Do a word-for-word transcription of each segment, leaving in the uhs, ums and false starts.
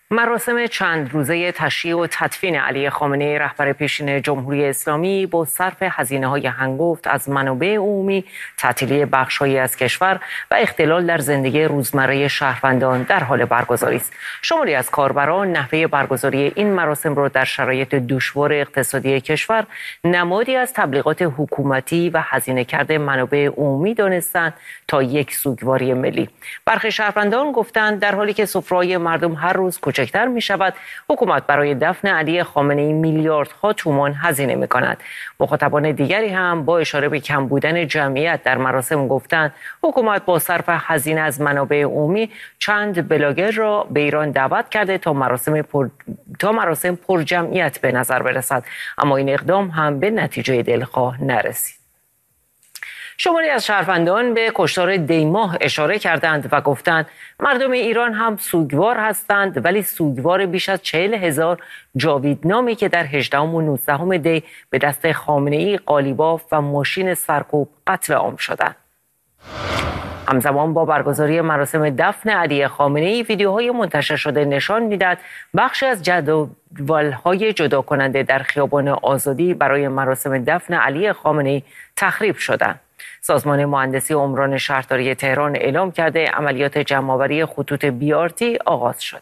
مراسم چند روزه تشییع و تدفین علی خامنه‌ای رهبر پیشین جمهوری اسلامی با صرف هزینه‌های هنگفت از منابع عمومی، تعطیلی بخش‌هایی از کشور و اختلال در زندگی روزمره شهروندان در حال برگزاری است. شماری از کاربران نحوه برگزاری این مراسم را در شرایط دشوار اقتصادی کشور نمادی از تبلیغات حکومتی و هزینه کرده منابع عمومی دانستند تا یک سوگواری ملی. برخی شهروندان گفتند در حالی که سفره‌های مردم هر روز کوچکتر می شود، حکومت برای دفن علی خامنه‌ای میلیاردها تومان هزینه می کند. مخاطبان دیگری هم با اشاره به کم بودن جمعیت در مراسم گفتند حکومت با صرف هزینه از منابع عمومی چند بلاگر را به ایران دعوت کرده تا مراسم پر تا مراسم پر جمعیت به نظر برسد، اما این اقدام هم به نتیجه دلخواه نرسید. شماری از شهروندان به کشتار دیماه اشاره کردند و گفتند مردم ایران هم سوگوار هستند، ولی سوگوار بیش از چهل هزار جاویدنامی که در هجدهم و نوزدهم دی به دست خامنه‌ای قالیباف و ماشین سرکوب قتل عام شدند. همزمان با برگزاری مراسم دفن علی خامنه‌ای، ویدیوهای منتشر شده نشان می‌دهد بخشی از جدول‌های جدا کننده در خیابان آزادی برای مراسم دفن علی خامنه‌ای تخریب شدند. سازمان مهندسی عمران شهرداری تهران اعلام کرده عملیات جمع‌آوری خطوط بی آر تی آغاز شده.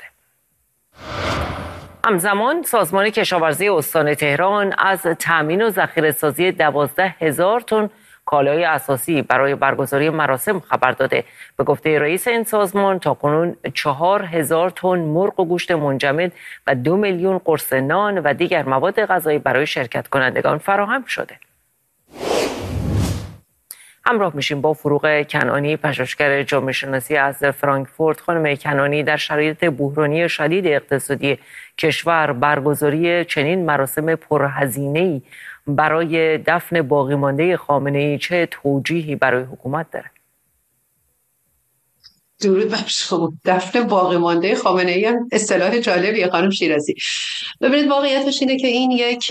همزمان سازمان کشاورزی استان تهران از تامین و ذخیره‌سازی دوازده هزار تن کالای اساسی برای برگزاری مراسم خبر داده. به گفته رئیس این سازمان تاکنون چهار هزار تن مرغ و گوشت منجمد و دو میلیون قرص نان و دیگر مواد غذایی برای شرکت کنندگان فراهم شده. همراه میشیم با فروغ کنعانی، پژوهشگر جامعه شناسی از فرانکفورت. خانم کنعانی، در شرایط بحرانی شدید اقتصادی کشور برگزاری چنین مراسم پرهزینه‌ای برای دفن باقی مانده خامنه‌ای چه توجیهی برای حکومت داره؟ درود بر شما. دفن باقی مانده خامنه‌ای هم اصطلاح جالبیه خانم شیرازی. ببینید واقعیتش اینه که این یک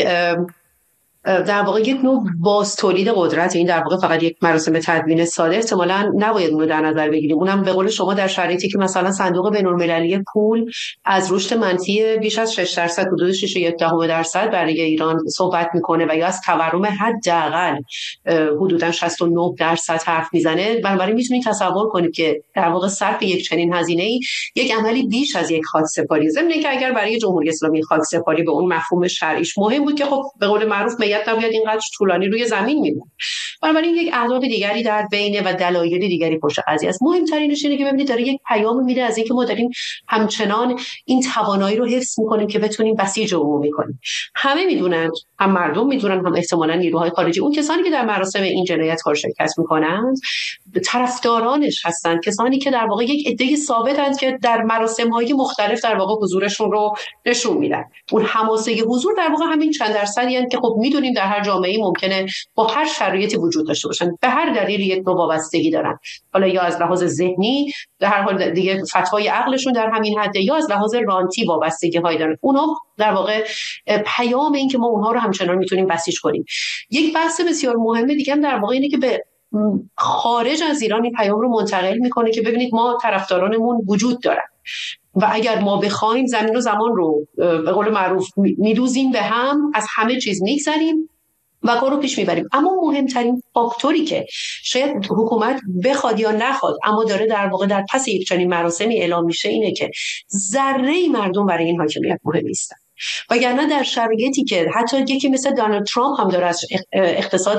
در واقع یک نوع باز تولید قدرت، این در واقع فقط یک مراسم تدوین ساده احتمالاً نباید اون رو در نظر بگیریم. اونم به قول شما در شرایطی که مثلا صندوق بین‌المللی پول از رشد منفی بیش از شش درصد، حدود شش و یک دهم درصد برای ایران صحبت میکنه و یا از تورم حداقل حدوداً شصت و نه درصد حرف میزنه، بنابراین میتونید تصور کنید که در واقع صرف یک چنین هزینه‌ای یک عملی بیش از یک خاکسپاری. ضمن اینکه اگر برای جمهوری اسلامی خاکسپاری به اون مفهوم شرعیش مهم بود که خب به قول معروف نباید اینقدر طولانی روی زمین میمونه. بنابراین یک اهداف دیگری در بین و دلایل دیگری پشت قضیه است. مهمترینش اینه که ببینید داره یک پیام میده از اینکه ما داریم همچنان این توانایی رو حفظ میکنیم که بتونیم بسیج عمومی کنیم. همه میدونن، هم مردم میدونن، هم احتمالاً نیروهای خارجی، اون کسانی که در مراسم این جنایتکار شرکت میکنند طرفدارانش هستند، کسانی که در واقع یک عده ثابتند که در مراسم‌های مختلف در واقع حضورشون رو نشون میدن. اون حماسه حضور در واقع همین چند درصدی هستند که خب میدونیم در هر جامعه‌ای ممکنه با هر شرایطی وجود داشته باشن، به هر دلیلی یک نوع وابستگی دارن، حالا یا از لحاظ ذهنی در هر حال دیگه فتوای عقلشون در همین حده، یا از لحاظ رانتی وابستگی‌هایی دارن. اونا در واقع پیام این که ما اونها رو همچنان میتونیم بسیج کنیم. یک بحث بسیار مهم دیگه هم در واقع اینه که به خارج از ایران این پیام رو منتقل میکنه که ببینید ما طرفدارانمون وجود دارن و اگر ما بخوایم زمین و زمان رو به قول معروف میدوزیم به هم، از همه چیز میگذریم و کار رو پیش میبریم. اما مهمترین فاکتوری که شاید حکومت بخواد یا نخواد اما داره در واقع در پس یک چنین مراسمی اعلام میشه اینه که ذره مردم برای این حاکمیت مهم نیستن. وگرنه در شرایطی که حتی یکی مثل دونالد ترامپ هم داره از اقتصاد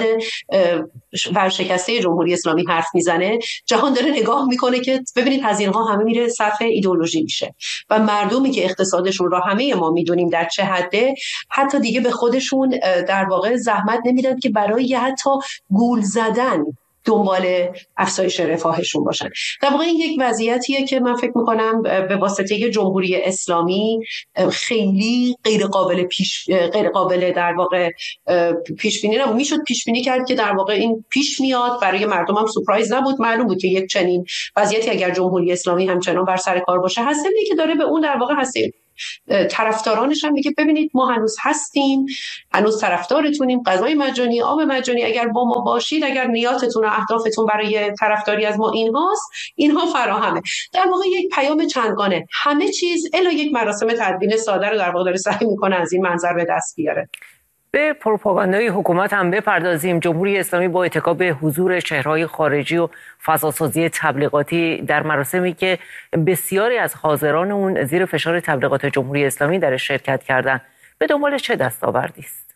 ورشکسته جمهوری اسلامی حرف میزنه، جهان داره نگاه میکنه که ببینید هزینه‌ها همه میره صرف ایدئولوژی میشه و مردمی که اقتصادشون رو همه ما میدونیم در چه حده، حتی دیگه به خودشون در واقع زحمت نمیدن که برای حتی گول زدن دنبال افزایش رفاهشون باشن. در واقع این یک وضعیتیه که من فکر میکنم به واسطه جمهوری اسلامی خیلی غیر قابل پیش غیر قابل در واقع پیش بینی نبود. میشد پیش بینی کرد که در واقع این پیش میاد، برای مردم هم سورپرایز نبود، معلوم بود که یک چنین وضعیتی اگر جمهوری اسلامی همچنان بر سر کار باشه هست، که داره به اون در واقع هست طرفدارانش هم میگه ببینید ما هنوز هستیم، هنوز طرفدارتونیم، غذای مجانی، آب مجانی، اگر با ما باشید، اگر نیاتتون و اهدافتون برای طرفداری از ما اینهاست، اینها فراهمه. در واقع یک پیام چندگانه، همه چیز الا یک مراسم تدوین ساده رو در واقع داره سعی میکنه از این منظر به دست بیاره. به پروپاگاندای حکومت هم بپردازیم. جمهوری اسلامی با اتکا به حضور چهره‌های خارجی و فضاسازی تبلیغاتی در مراسمی که بسیاری از حاضران اون زیر فشار تبلیغات جمهوری اسلامی در شرکت کردند، به دنبال چه دستاوردی است؟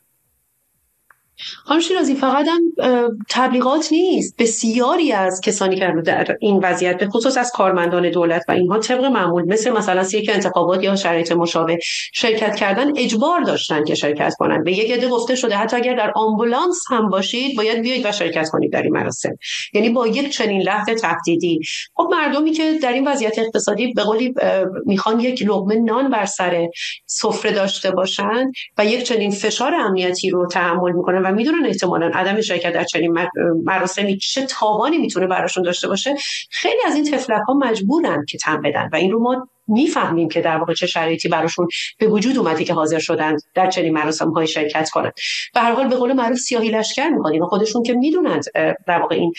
خانم شیرازی، فقط هم تبلیغات نیست، بسیاری از کسانی که در این وضعیت به خصوص از کارمندان دولت و اینها طبق معمول مثل مثلا یک انتخابات یا شرایط مشابه شرکت کردن اجبار داشتن که شرکت کنن. به یک عده گفته شده حتی اگر در آمبولانس هم باشید باید بیایید و شرکت کنید در این مراسم، یعنی با یک چنین لحظ تهدیدی. خب مردمی که در این وضعیت اقتصادی به قولی میخوان یک لقمه نان بر سر سفره داشته باشند و یک چنین فشار امنیتی رو تحمل میکنن و میدونن احتمالاً عدم شرکت در چنین مراسمی چه تاوانی میتونه براشون داشته باشه، خیلی از این تفلک ها مجبورن که تن بدن و این رو ما میفهمیم که در واقع چه شرایطی براشون به وجود اومده که حاضر شدن در چنین مراسم های شرکت کنن. به هر حال به قول معروف سیاهی لشکر میکنن و خودشون که میدونن در واقع این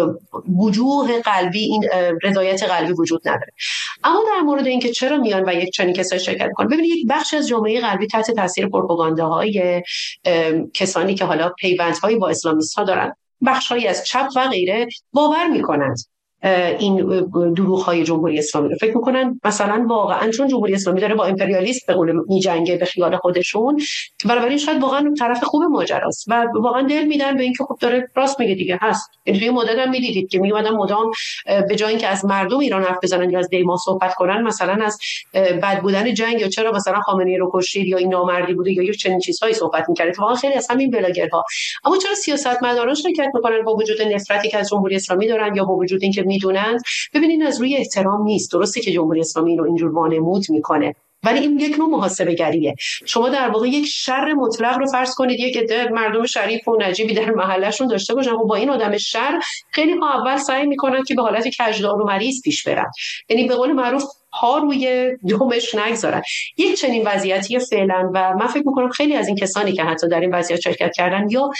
وجوه قلبی، این رضایت قلبی وجود نداره. اما در مورد اینکه چرا میان و یک چنین کسایی شرکت میکنن، ببینید یک بخش از جامعه غربی تحت تاثیر پروپاگانداهای کسانی که حالا پیوندهایی با اسلامیست‌ها دارن، بخش‌هایی از چپ و غیره باور میکنند این دروغ‌های جمهوری اسلامی رو. فکر میکنن مثلا واقعا چون جمهوری اسلامی داره با امپریالیست به قول میجنگه به خیال خودشون، بنابراین شاید واقعا طرف خوب ماجراست و واقعا دل میدن به اینکه خب داره راست میگه دیگه هست. این توی مدت هم میدیدید که میومدن مدام به جای اینکه از مردم ایران حرف بزنن یا از دیما صحبت کنن، مثلا از بد بودن جنگ یا چرا مثلا خامنه‌ای رو کشتید یا این نامردی بوده یا چنین چیزهایی صحبت می‌کردید. واقعا خیلی از همین بلاگرها. اما چرا سیاستمداران شرکت می‌کنن با وجود نفرتی که از جمهوری اسلامی دارن یا با وجود اینکه میدونن؟ ببینید از روی احترام نیست. درسته که جمهوری اسلامی رو اینجور وانمود میکنه، ولی این یک نوع محاسبه گریه. شما در واقع یک شر مطلق رو فرض کنید یک عده مردم شریف و نجیبی در محلشون داشته باشن و با این آدم شر خیلی ها اول سعی میکنن که به حالت کجدار و مریض پیش برن، یعنی به قول معروف ها روی دومش نگذارن. یک چنین وضعیتی فعلا و من فکر میکنم خیلی از این کسانی که حتی در این وضعیت شرکت کردن یا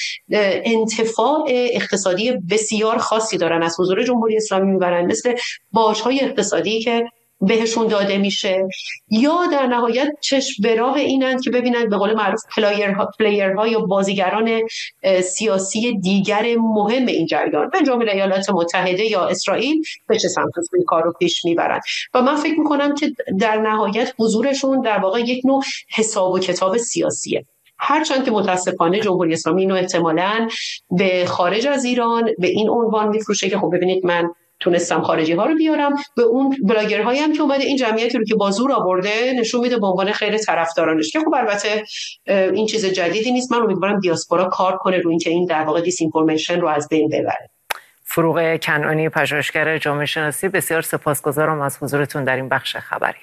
انتفاع اقتصادی بسیار خاصی دارن از حضور جمهوری اسلامی میبرن، مثل باج‌های اقتصادی که بهشون داده میشه، یا در نهایت چشم به راه اینند که ببینند به قول معروف پلیرها پلیرها یا بازیگران سیاسی دیگر مهم این جریان به جمله ایالات متحده یا اسرائیل به چه سمت این کار رو پیش میبرند. و من فکر میکنم که در نهایت حضورشون در واقع یک نوع حساب و کتاب سیاسیه، هرچند که متاسفانه جمهوری اسلامی اینو احتمالاً به خارج از ایران به این عنوان میفروشه که خب ببینید من تونستم خارجی ها رو بیارم، به اون بلاگرهایی هم که اومده این جمعیتی رو که با زور آورده نشون میده به عنوان خیر طرفدارانش، که خب البته این چیز جدیدی نیست. من امیدوارم دیاسپورا کار کنه رو اینکه این در واقع دیس اینفورمیشن رو از بین ببره. فروغ کنعانی، پژوهشگر جامعه شناسی، بسیار سپاسگزارم از حضورتون در این بخش خبری.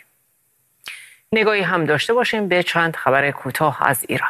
نگاهی هم داشته باشیم به چند خبر کوتاه از ایران.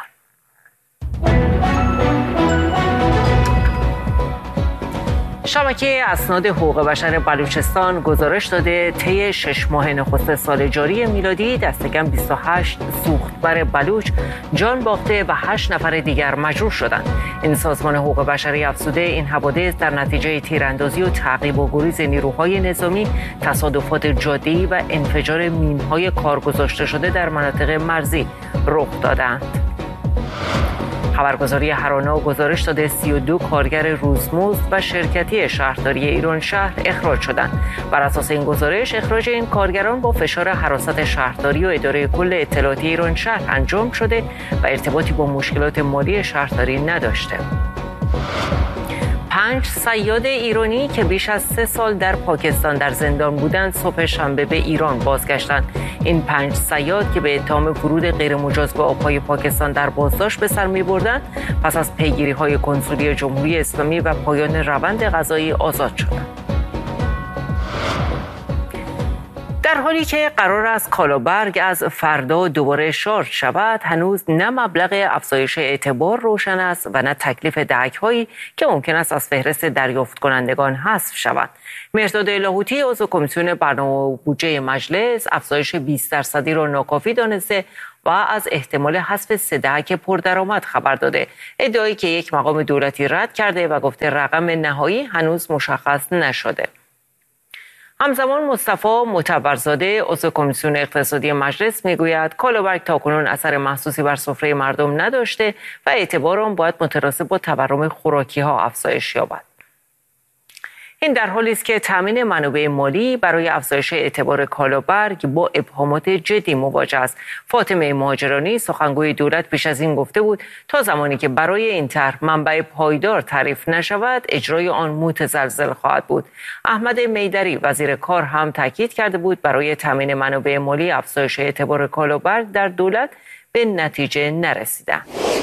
شبکه اسناد حقوق بشر بلوچستان گزارش داده طی شش ماه نخست سال جاری میلادی دست کم بیست و هشت سوختبر بلوچ جان باخته و هشت نفر دیگر مجروح شدند. این سازمان حقوق بشری افزوده این حوادث در نتیجه تیراندازی و تعقیب و گریز نیروهای نظامی، تصادفات جاده‌ای و انفجار مین‌های کارگذاشته شده در مناطق مرزی رخ دادند. خبرگزاری هرانا گزارش داده سی و دو کارگر روزمزد و شرکتی شهرداری ایران شهر اخراج شدند. بر اساس این گزارش اخراج این کارگران با فشار حراست شهرداری و اداره کل اطلاعاتی ایران شهر انجام شده و ارتباطی با مشکلات مالی شهرداری نداشته. پنج صیاد ایرانی که بیش از سه سال در پاکستان در زندان بودند صبح شنبه به ایران بازگشتند. این پنج صیاد که به اتهام ورود غیرمجاز به آبهای پاکستان در بازداشت به سر می‌بردند پس از پیگیری‌های کنسولی جمهوری اسلامی و پایان روند قضایی آزاد شدند. در حالی که قرار است کالابرگ از فردا دوباره شارژ شود، هنوز نه مبلغ افزایش اعتبار روشن است و نه تکلیف دهک‌هایی که ممکن است از فهرست دریافت کنندگان حذف شود. مهرداد لاهوتی عضو کمیسیون برنامه و بودجه مجلس افزایش بیست درصدی را ناکافی دانسته و از احتمال حذف سه دهک پردرآمد خبر داده. ادعایی که یک مقام دولتی رد کرده و گفته رقم نهایی هنوز مشخص نشده. همزمان مصطفی متورزاده عضو کمیسیون اقتصادی مجلس میگوید کالابرگ تاکنون اثر محسوسی بر سفره مردم نداشته و اعتبار آن باید متناسب با تورم خوراکی ها افزایش یابد. این در حالی است که تامین منابع مالی برای افزایش اعتبار کالابرگ با ابهامات جدی مواجه است. فاطمه مهاجرانی سخنگوی دولت پیش از این گفته بود تا زمانی که برای این طرح منبع پایدار تعریف نشود اجرای آن متزلزل خواهد بود. احمد میدری وزیر کار هم تاکید کرده بود برای تامین منابع مالی افزایش اعتبار کالابرگ در دولت به نتیجه نرسیده.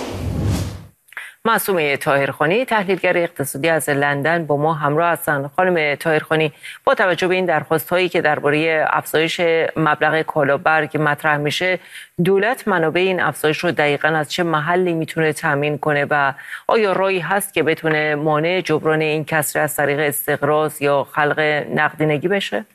معصومه طاهرخانی تحلیلگر اقتصادی از لندن با ما همراه هستند. خانم طاهرخانی، با توجه به این درخواست‌هایی که درباره افزایش مبلغ کالابرگ مطرح میشه، دولت منابع این افزایش رو دقیقاً از چه محلی میتونه تامین کنه و آیا راهی هست که بتونه مانع جبران این کسر از طریق استقراض یا خلق نقدینگی بشه؟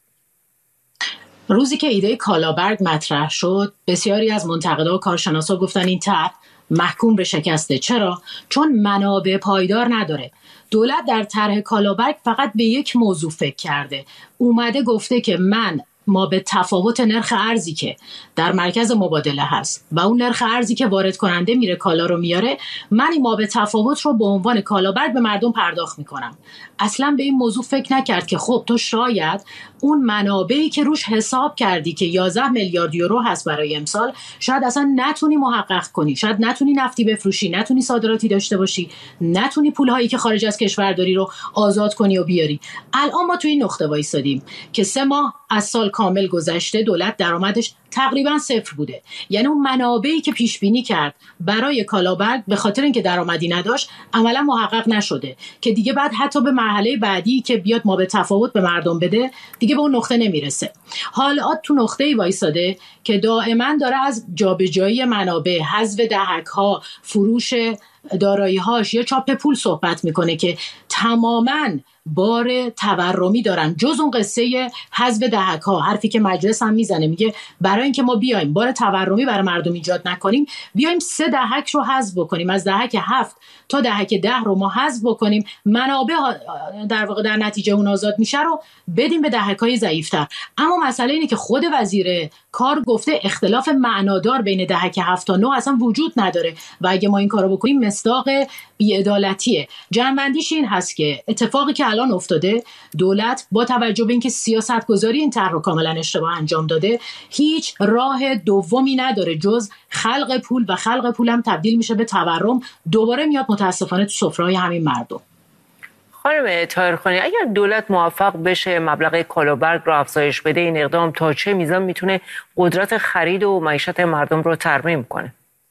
روزی که ایده کالابرگ مطرح شد، بسیاری از منتقدا و کارشناسا گفتن این طرح محکوم به شکسته. چرا؟ چون منابع پایدار نداره. دولت در طرح کالابرگ فقط به یک موضوع فکر کرده. اومده گفته که من ما به تفاوت نرخ ارزی که در مرکز مبادله هست و اون نرخ ارزی که وارد کننده میره کالا رو میاره، من این ما به تفاوت رو به عنوان کالابرگ به مردم پرداخت میکنم. اصلا به این موضوع فکر نکرد که خب تو شاید اون منابعی که روش حساب کردی که یازده میلیارد یورو هست برای امسال، شاید اصلا نتونی محقق کنی، شاید نتونی نفتی بفروشی، نتونی صادراتی داشته باشی، نتونی پولهایی که خارج از کشور داری رو آزاد کنی و بیاری. الان ما تو این نقطه وایسادیم که سه ماه از سال کامل گذشته، دولت درآمدش تقریبا صفر بوده. یعنی اون منابعی که پیش بینی کرد برای کالابرگ به خاطر اینکه درآمدی نداشت عملا محقق نشده که دیگه بعد حتی به مرحله بعدی که بیاد ما به تفاوت به مردم بده دیگه به اون نقطه نمیرسه. حالا تو نقطه‌ای وایساده که دائما داره از جابجایی منابع، حذف دهک‌ها، فروش دارایی‌هاش یا چاپ پول صحبت میکنه که تماماً بار تورمی دارن، جز اون قصه حذف دهک‌ها. حرفی که مجلس هم میزنه، میگه برای اینکه ما بیایم بار تورمی برای مردم ایجاد نکنیم، بیایم سه دهک رو حذف بکنیم، از دهک هفت تا دهک ده رو ما حذف بکنیم، منابع در واقع در نتیجه اون آزاد میشه رو بدیم به دهک‌های ضعیف‌تر. اما مسئله اینه که خود وزیر کار گفته اختلاف معنادار بین دهک هفت تا نه اصلا وجود نداره و اگه ما این کارو بکنیم مصداق بی‌عدالتیه. جنبندیش این هست که اتفاقی که الان افتاده، دولت با توجه به اینکه سیاست گذاری این طرح رو کاملا اشتباه انجام داده، هیچ راه دومی نداره جز خلق پول و خلق پول هم تبدیل میشه به تورم، دوباره میاد متاسفانه تو سفره‌های همین مردم. خانم طاهرخانی، اگر دولت موفق بشه مبلغ کالابرگ رو افزایش بده، این اقدام تا چه میزان میتونه قدرت خرید و معیشت مردم رو ترمیم کنه؟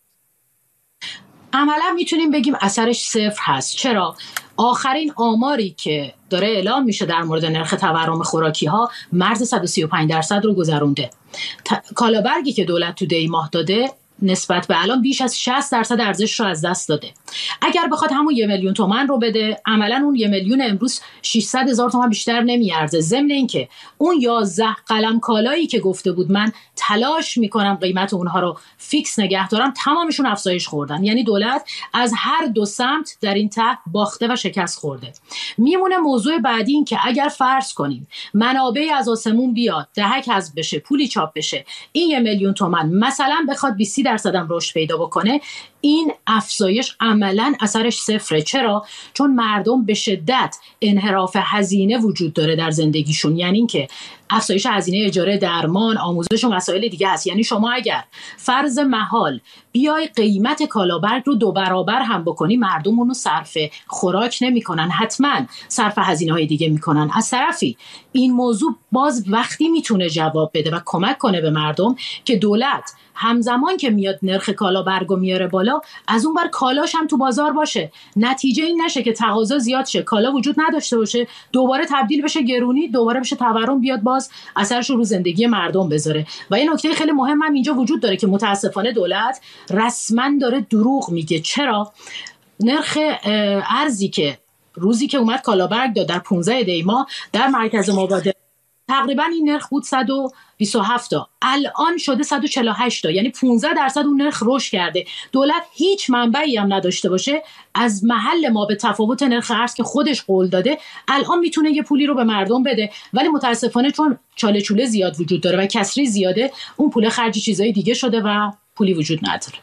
عملا میتونیم بگیم اثرش صفر هست. چرا؟ آخرین آماری که داره اعلام میشه در مورد نرخ تورم خوراکی ها مرز صد و سی و پنج درصد رو گذرونده. کالابرگی که دولت تو دی ماه داده نسبت به الان بیش از شصت درصد ارزش رو از دست داده. اگر بخواد همون یه میلیون تومان رو بده، عملا اون یه میلیون امروز ششصد هزار تومان بیشتر نمیارزه. ضمن اینکه اون یازده قلم کالایی که گفته بود من تلاش میکنم قیمت اونها رو فیکس نگه دارم، تمامشون افزایش خوردن. یعنی دولت از هر دو سمت در این طرح باخته و شکست خورده. میمونه موضوع بعدی این که اگر فرض کنیم منابع از آسمون بیاد، دهک حذف بشه، پولی چاپ بشه، این یه میلیون تومان مثلا بخواد بیست درصد هم رشد پیدا بکنه، این افزایش عملاً اثرش صفره. چرا؟ چون مردم به شدت انحراف هزینه وجود داره در زندگیشون. یعنی اینکه افزایش هزینه اجاره، درمان، آموزش و مسائل دیگه هست. یعنی شما اگر فرض محال بیای قیمت کالابرگ رو دو برابر هم بکنی، مردم اونو صرف خوراک نمی‌کنن، حتما صرف هزینه‌های دیگه می‌کنن. از طرفی این موضوع باز وقتی میتونه جواب بده و کمک کنه به مردم که دولت همزمان که میاد نرخ کالابرگ رو میاره بالا، بالا، از اون بر کالاش هم تو بازار باشه. نتیجه این نشه که تقاضا زیاد شه، کالا وجود نداشته باشه، دوباره تبدیل بشه گرونی، دوباره بشه تورم بیاد باز اثرش رو زندگی مردم بذاره. و این نکته خیلی مهم هم اینجا وجود داره که متاسفانه دولت رسما داره دروغ میگه. چرا؟ نرخ ارزی که روزی که اومد کالابرگ داد در پانزده دی ماه در مرکز مبادله تقریبا این نرخ بود صد و بیست و هفت تا، الان شده صد و چهل و هشت تا، یعنی پانزده درصد اون نرخ رشد کرده. دولت هیچ منبعی هم نداشته باشه از محل ما به تفاوت نرخ ارز که خودش قول داده الان میتونه یه پولی رو به مردم بده، ولی متاسفانه چون چاله چوله زیاد وجود داره و کسری زیاده، اون پول خرج چیزای دیگه شده و پولی وجود نداره.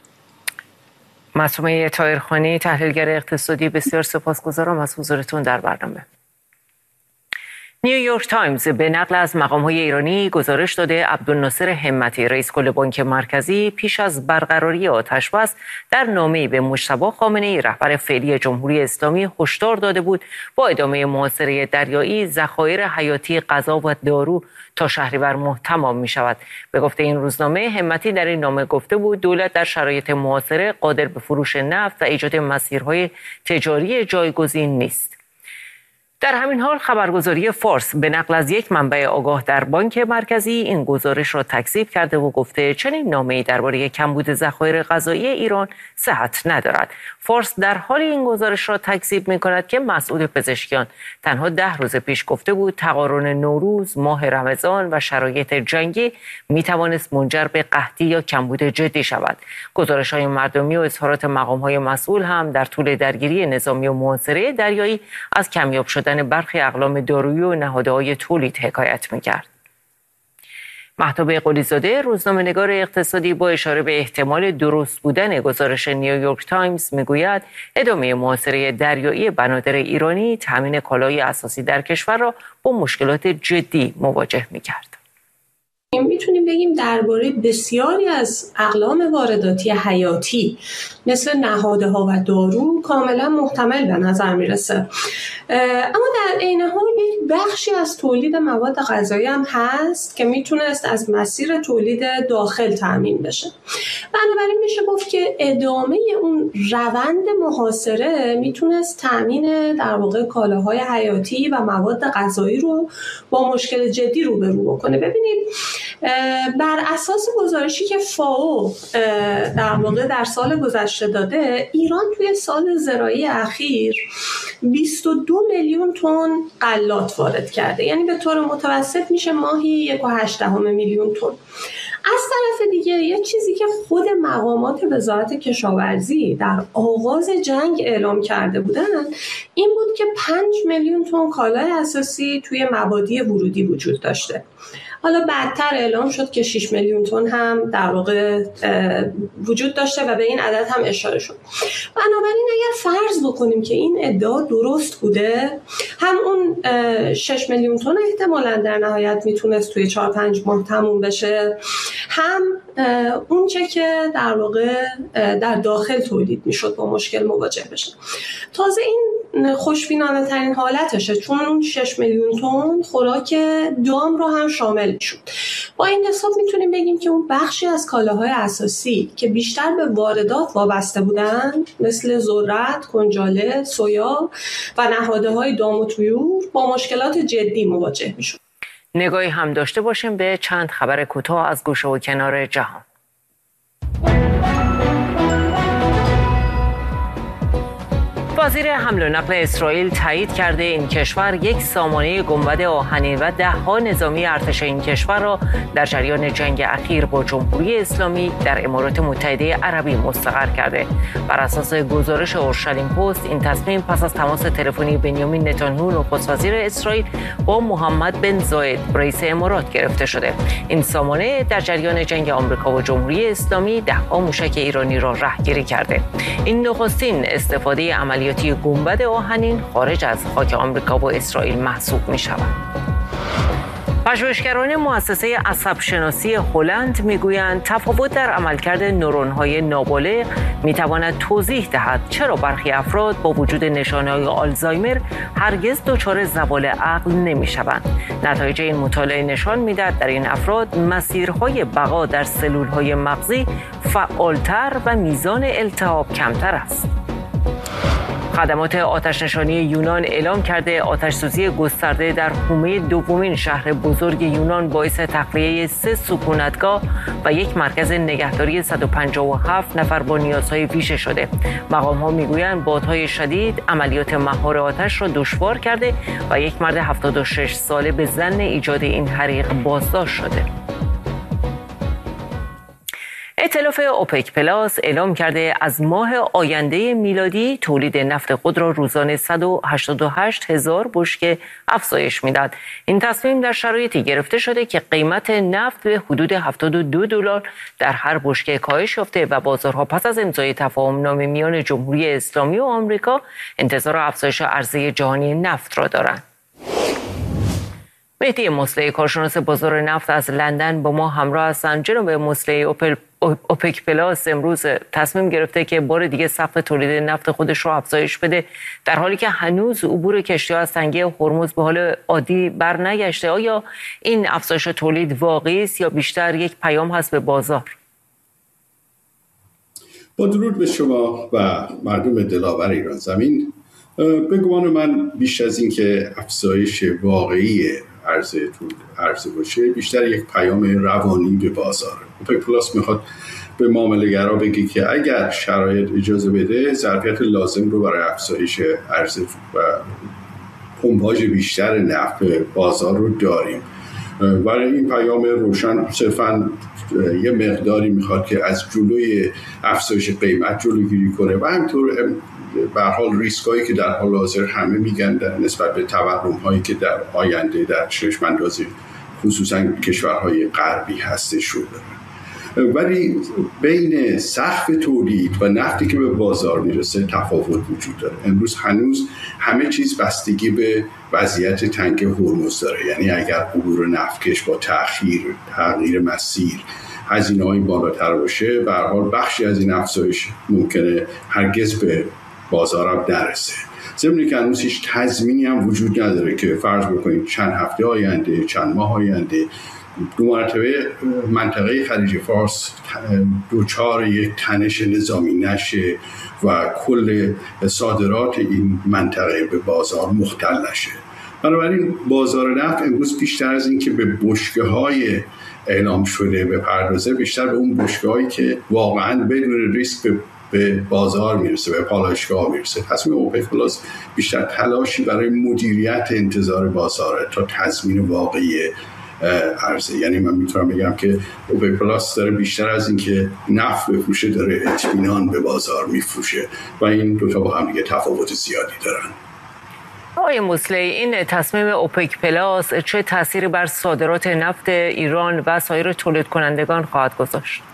معصومه طاهرخانی، تحلیلگر اقتصادی، بسیار سپاسگزارم از حضورتون در برنامه. نیویورک تایمز به نقل از مقام‌های ایرانی گزارش داده عبدالناصر همتی، رئیس کل بانک مرکزی، پیش از برقراری آتش‌بس در نامه‌ای به مجتبی خامنه‌ای رهبر فعلی جمهوری اسلامی هشدار داده بود با ادامه محاصره دریایی ذخایر حیاتی غذا و دارو تا شهریور ماه تمام می‌شود. به گفته این روزنامه، همتی در این نامه گفته بود دولت در شرایط محاصره قادر به فروش نفت و ایجاد مسیرهای تجاری جایگزین نیست. در همین حال خبرگزاری فارس به نقل از یک منبع آگاه در بانک مرکزی این گزارش را تکذیب کرده و گفته چنین نامه‌ای درباره کمبود ذخایر غذایی ایران صحت ندارد. فارس در حال این گزارش را تکذیب می‌کند که مسئول پزشکیان تنها ده روز پیش گفته بود تقارن نوروز، ماه رمضان و شرایط جنگی می‌توانست منجر به قحطی یا کمبود جدی شود. گزارش‌های مردمی و اظهارات مقام‌های مسئول هم در طول درگیری نظامی و محاصره دریایی از کمیاب شدن برخی اقلام دارویی و نهادهای تولید حکایت می‌کرد. مهتاب قلی‌زاده، روزنامه‌نگار اقتصادی، با اشاره به احتمال درست بودن گزارش نیویورک تایمز میگوید ادامه محاصره دریایی بنادر ایرانی تامین کالای اساسی در کشور را با مشکلات جدی مواجه می‌کرد. میتونیم بگیم درباره بسیاری از اقلام وارداتی حیاتی مثل نهاده ها و دارو کاملا محتمل به نظر میرسه، اما در عین حال یک بخشی از تولید مواد غذایی هم هست که میتونست از مسیر تولید داخل تامین بشه. بنابراین میشه گفت که ادامه اون روند محاصره میتونست تامین در واقع کالاهای حیاتی و مواد غذایی رو با مشکل جدی روبرو بکنه. ببینید بر اساس گزارشی که فاو در واقع در سال گذشته داده، ایران توی سال زراعی اخیر بیست و دو میلیون تن غلات وارد کرده، یعنی به طور متوسط میشه ماهی یک و هشت دهم میلیون تن. از طرف دیگه یه چیزی که خود مقامات وزارت کشاورزی در آغاز جنگ اعلام کرده بودن این بود که پنج میلیون تن کالای اساسی توی مبادی ورودی وجود داشته. حالا بعدتر اعلام شد که شش میلیون تن هم در واقع وجود داشته و به این عدد هم اشاره شد. بنابراین اگر فرض بکنیم که این ادعا درست بوده، هم اون شش میلیون تن احتمالاً در نهایت میتونست توی چهار پنج ماه تموم بشه، هم اون چه که در واقع در داخل تولید میشد با مشکل مواجه بشه. تازه این خوشبینانه ترین حالتشه، چون اون شش میلیون تن خوراک دام رو هم شامل شد. با این حساب میتونیم بگیم که اون بخشی از کالاهای اساسی که بیشتر به واردات وابسته بودن مثل ذرت، کنجاله، سویا و نهادهای دام و طیور با مشکلات جدی مواجه میشد. نگاهی هم داشته باشیم به چند خبر کوتاه از گوشه و کنار جهان. وزیر حمل و نقل اسرائیل تایید کرده این کشور یک سامانه گنبد آهنین و ده‌ها نظامی ارتش این کشور را در جریان جنگ اخیر با جمهوری اسلامی در امارات متحده عربی مستقر کرده. بر اساس گزارش اورشلیم پست، این تصمیم پس از تماس تلفنی بنیامین نتانیاهو نخست وزیر اسرائیل با محمد بن زاید رئیس امارات گرفته شده. این سامانه در جریان جنگ آمریکا و جمهوری اسلامی ده‌ها موشک ایرانی را رهگیری کرده. این نخستین استفاده عملیاتی گنبد آهنین خارج از خاک آمریکا و اسرائیل محسوب می شود. پژوهشگران مؤسسه عصب شناسی هلند میگویند تفاوت در عملکرد نورون‌های نابالغ میتواند توضیح دهد چرا برخی افراد با وجود نشانه‌های آلزایمر هرگز دچار زوال عقل نمیشوند. نتایج این مطالعه نشان میدهد در این افراد مسیرهای بقا در سلولهای مغزی فعالتر و میزان التهاب کمتر است. خدمات آتش‌نشانی یونان اعلام کرده آتش‌سوزی گسترده در حومه دومین شهر بزرگ یونان باعث تخلیه سه سکونتگاه و یک مرکز نگهداری صد و پنجاه و هفت نفر با نیازهای ویژه شده. مقام‌ها میگویند بادهای شدید عملیات مهار آتش را دشوار کرده و یک مرد هفتاد و شش ساله به ظن ایجاد این حریق بازداشت شده. ائتلاف اوپک پلاس اعلام کرده از ماه آینده میلادی تولید نفت خود را روزانه صد و هشتاد و هشت هزار بشکه افزایش میداد. این تصمیم در شرایطی گرفته شده که قیمت نفت به حدود هفتاد و دو دلار در هر بشکه کاهش یافته و بازارها پس از امضای تفاهم نامه میان جمهوری اسلامی و آمریکا انتظار افزایش عرضه جهانی نفت را دارند. مهدی مصلحی کارشناس بازار نفت از لندن با ما همراه هستند. جناب مصلحی، اوپک پلاس امروز تصمیم گرفته که بار دیگه سقف تولید نفت خودش رو افزایش بده در حالی که هنوز عبور کشتی‌ها از تنگه هرمز به حال عادی برنگشته. آیا این افزایش تولید واقعی است یا بیشتر یک پیام هست به بازار؟ با درود به شما و مردم دلاور ایران زمین، به گمان من بیشتر از این که افزایش واقعی عرضه عرضه باشه، بیشتر یک پیام روانی به بازار. اوپک پلاس میخواد به معامله‌گرا بگه که اگر شرایط اجازه بده ظرفیت لازم رو برای افزایش عرضه و پمپاژ بیشتر نفت به بازار رو داریم. برای این پیام روشن صرفاً یه مقداری میخواد که از جلوی افزایش قیمت جلوگیری کنه و همینطور به هر حال ریسکایی که در حال حاضر همه میگن در نسبت به تورم هایی که در آینده در چشم اندازی خصوصا کشورهای غربی هستش رو داره. ولی بین سقف تولید و نفتی که به بازار میرسه تفاوت وجود داره. امروز هنوز همه چیز بستگی به وضعیت تنگه هرمز داره. یعنی اگر عبور نفتکش با تأخیر، تغییر مسیر، هزینه‌های بالاتر باشه، به هر حال بخشی از این افزایش ممکنه هرگز به بازارم نرسه. ضمن که هنوز هیچ تضمینی هم وجود نداره که فرض بکنید چند هفته آینده، چند ماه آینده دو مرتبه منطقه خلیج فارس دوچار یک تنش نظامی نشه و کل صادرات این منطقه به بازار مختل نشه. بنابراین بازار نفت امروز بیشتر از این که به بشکه‌های اعلام شده به پردازه، بیشتر به اون بشکه‌هایی که واقعاً بدون ریسک به به بازار میرسه، به پالایشگاه میرسه. تصمیم اوپک پلاس بیشتر تلاشی برای مدیریت انتظار بازاره تا تضمین واقعی عرضه. یعنی من میتونم بگم که اوپک پلاس داره بیشتر از این که نفت بفروشه داره اطمینان به بازار میفروشه و این دوتا با هم دیگه تفاوت زیادی دارن. آقای مصلحی، این تصمیم اوپک پلاس چه تأثیری بر صادرات نفت ایران و سایر تولید کنندگان خواهد گذاشت؟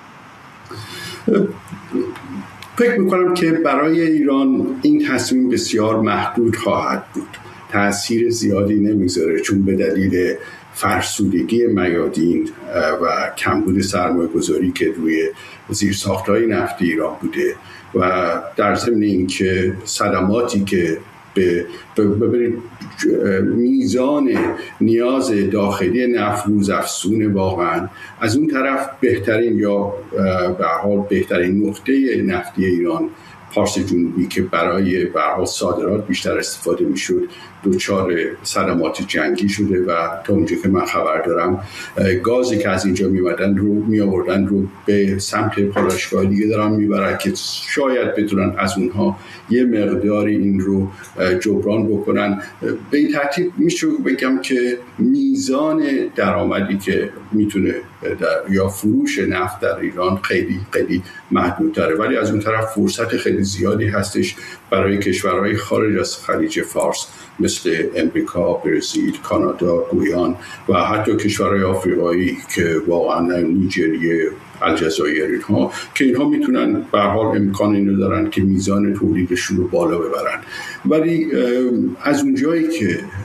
فکر میکنم که برای ایران این تصمیم بسیار محدود خواهد بود. تأثیر زیادی نمیذاره، چون به دلیل فرسودگی میادین و کمبود سرمایه گذاری که روی زیرساخت‌های نفتی ایران بوده و در ضمن این که صدماتی که به ببینید میزان نیاز داخلی نفت روز افزون واقعا، از اون طرف بهترین یا به هر حال بهترین نقطه نفتی ایران پارس جنوبی که برای به هر حال صادرات بیشتر استفاده میشد دوچار صدمات جنگی شده و تا اونجا که من خبر دارم گازی که از اینجا میوردن رو میآوردن رو به سمت پالایشگاه دیگه دارن میبرن که شاید بتونن از اونها یه مقداری این رو جبران بکنن. به این ترتیب میشه بگم که میزان درآمدی که میتونه یا فروش نفت در ایران خیلی خیلی محدود داره، ولی از اون طرف فرصت خیلی زیادی هستش برای کشورهای خارج از خلیج فارس مثل امریکا، برزیل، کانادا، گویان و حتی کشورهای آفریقایی که واقعا نیجریه، الجزایر اینها که اینها میتونن به هر حال امکان اینو دارن که میزان تولیدشون رو بالا ببرن. ولی از اونجایی که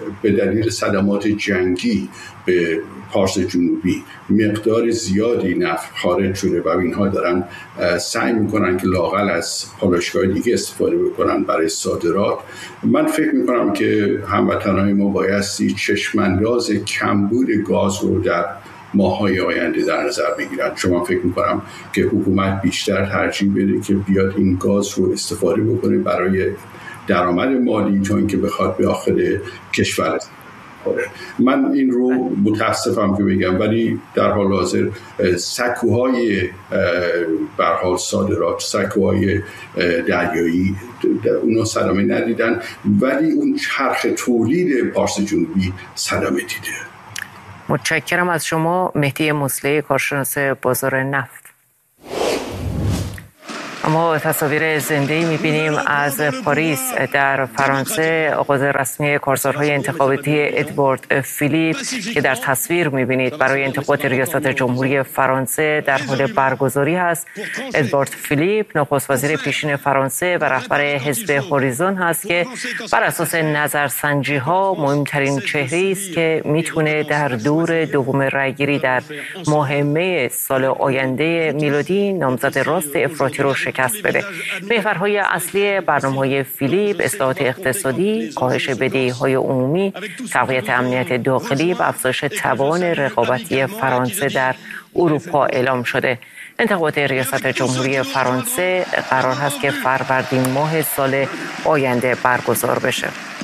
به دلیل صدمات جنگی به پارس جنوبی مقدار زیادی نفت خارج شده و اینها دارن سعی میکنن که لااقل از پالایشگاه دیگه استفاده بکنن برای صادرات. من فکر میکنم که هموطنهای ما بایستی چشمانداز کمبود گاز رو در ماه‌های آینده در نظر بگیرن. چون من فکر میکنم که حکومت بیشتر ترجیح بده که بیاد این گاز رو استفاده بکنه برای درآمد مالی تا اینکه بخواد به آخر کشور. من این رو متاسفم که بگم، ولی در حال حاضر سکوهای به هر حال صادرات، سکوهای دریایی اونا صدمه ندیدن، ولی اون چرخ تولید پارس جنوبی صدمه دیده. متشکرم از شما. مهدی مصلحی، کارشناس بازار نفت. اما تصاویر زنده‌ای می‌بینیم از پاریس در فرانسه، آغاز رسمی کارزارهای انتخاباتی ادوارد فیلیپ که در تصویر می‌بینید برای انتخابات ریاست جمهوری فرانسه در حال برگزاری هست. ادوارد فیلیپ نخست وزیر پیشین فرانسه و رهبر حزب هوریزون هست که بر اساس نظرسنجی‌ها مهمترین چهره‌ای است که میتونه در دور دوم رأی‌گیری در ماه می سال آینده میلادی نامزد راست افراطی رو شکست بده. محورهای اصلی برنامه‌های فیلیپ اصلاحات اقتصادی، کاهش بدهی‌های عمومی، تقویت امنیت داخلی و افزایش توان رقابتی فرانسه در اروپا اعلام شده. انتخابات ریاست جمهوری فرانسه قرار هست که فروردین ماه سال آینده برگزار بشه.